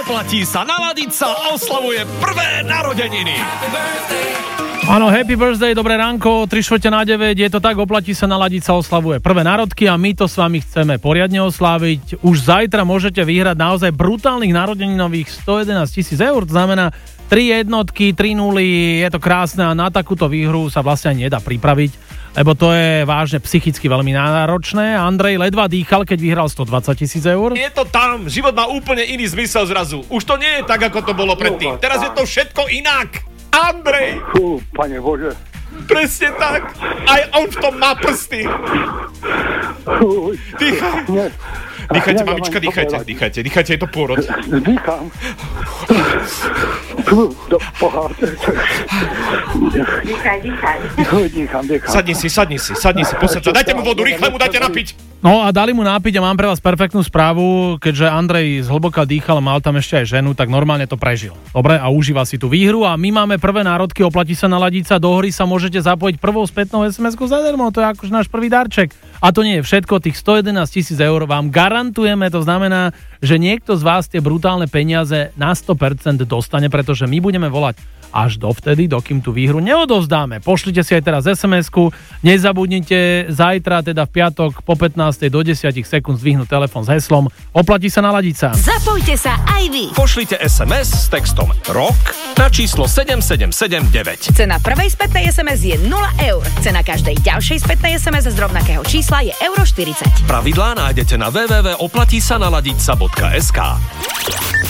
Oplatí sa naladiť sa, oslavuje prvé narodeniny. Áno, happy birthday, dobré ránko, 8:45, je to tak, oplatí sa naladiť sa, oslavuje prvé národky a my to s vami chceme poriadne osláviť. Už zajtra môžete vyhrať naozaj brutálnych narodeninových 111 000 eur, to znamená 3 jednotky, 3 nuly, je to krásne a na takúto výhru sa vlastne ani nedá pripraviť, lebo to je vážne psychicky veľmi náročné. Andrej ledva dýchal, keď vyhral 120 000 eur. Je to tam, život má úplne iný zmysel zrazu. Už to nie je tak, ako to bolo predtým. Teraz je to všetko inak. Andrej! Pane Bože. Presne tak. Aj on v tom má prsty. Dýchajte, mamička, dýchajte, je to pôrod. Dýcham. Dýcham. Sadni si, posaď sa. Dajte mu vodu, rýchle mu dajte napiť. No a dali mu nápiť a mám pre vás perfektnú správu, keďže Andrej zhlboka dýchal, mal tam ešte aj ženu, tak normálne to prežil. Dobre, a užíva si tú výhru a my máme prvé národky, oplatí sa naladiť sa, do hry sa môžete zapojiť prvou spätnou SMS-ku zadarmo, to je akože náš prvý darček. A to nie je všetko, tých 111 000 eur vám garantujeme, to znamená, že niekto z vás tie brutálne peniaze na 100% dostane, pretože my budeme volať až dovtedy, dokým tú výhru neodovzdáme. Pošlite si aj teraz SMS-ku, nezabudnite zajtra, teda v piatok po 15. do 10 sekúnd zdvihnúť telefón s heslom Oplatí sa naladiť sa. Zapojte sa aj vy. Pošlite SMS s textom ROK na číslo 7779. Cena prvej spätnej SMS je 0 eur. Cena každej ďalšej spätnej SMS z rovnakého čísla je euro 40. Pravidlá nájdete na www.oplatisanaladitsa.sk.